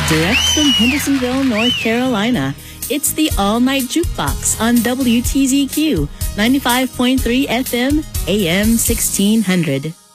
Direct from Hendersonville, North Carolina, it's the All Night Jukebox on WTZQ 95.3 FM, AM 1600.